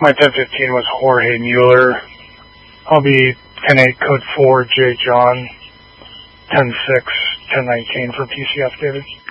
My 1015 was Jorge Mueller. I'll be 10-8, code 4, J. John, 10-6, 10-19 for PCF, David.